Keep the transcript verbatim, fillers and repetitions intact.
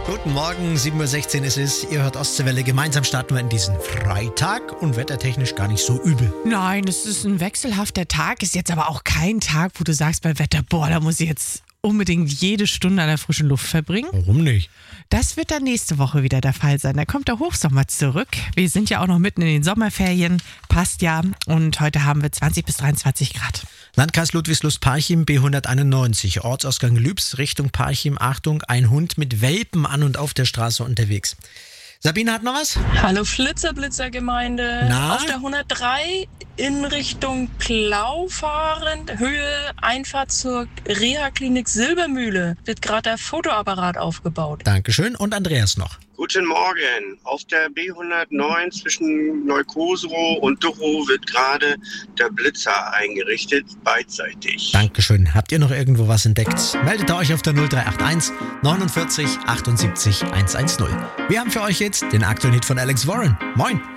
Guten Morgen, sieben Uhr sechzehn ist es. Ihr hört Ostseewelle. Gemeinsam starten wir in diesen Freitag und wettertechnisch gar nicht so übel. Nein, es ist ein wechselhafter Tag. Ist jetzt aber auch kein Tag, wo du sagst bei Wetter, boah, da muss ich jetzt unbedingt jede Stunde an der frischen Luft verbringen. Warum nicht? Das wird dann nächste Woche wieder der Fall sein. Da kommt der Hochsommer zurück. Wir sind ja auch noch mitten in den Sommerferien. Passt ja. Und heute haben wir zwanzig bis dreiundzwanzig Grad. Landkreis Ludwigslust-Parchim, B hunderteinundneunzig, Ortsausgang Lübs, Richtung Parchim. Achtung, ein Hund mit Welpen an und auf der Straße unterwegs. Sabine hat noch was? Hallo Flitzer-Blitzer-Gemeinde. Na? Auf der hundertdrei in Richtung Plau fahrend, Höhe Einfahrt zur Reha-Klinik Silbermühle, wird gerade der Fotoapparat aufgebaut. Dankeschön. Und Andreas noch. Guten Morgen. Auf der B hundertneun zwischen Neukosrow und Duchow wird gerade der Blitzer eingerichtet, beidseitig. Dankeschön. Habt ihr noch irgendwo was entdeckt? Meldet euch auf der null drei acht eins neunundvierzig achtundsiebzig hundertzehn. Wir haben für euch jetzt den aktuellen Hit von Alex Warren. Moin.